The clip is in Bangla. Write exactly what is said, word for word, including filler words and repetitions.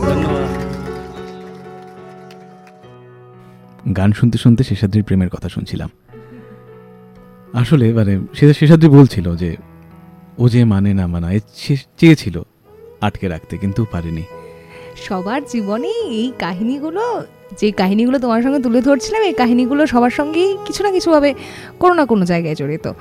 ধন্যবাদ। গান শুনতে শুনতে শেষাদ্রির প্রেমের কথা শুনছিলাম। আসলে মানে শেষাদ্রি বলছিল যে ও যে মানে না মানা চেয়েছিল আটকে রাখতে, কিন্তু পারেনি। সবার জীবনে এই কাহিনীগুলো, যে কাহিনীগুলো তোমার সঙ্গে তুলে ধরছিলাম, এই কাহিনীগুলো সবার সঙ্গেই কিছু না কিছুভাবে কোনো না কোনো জায়গায় জড়িত।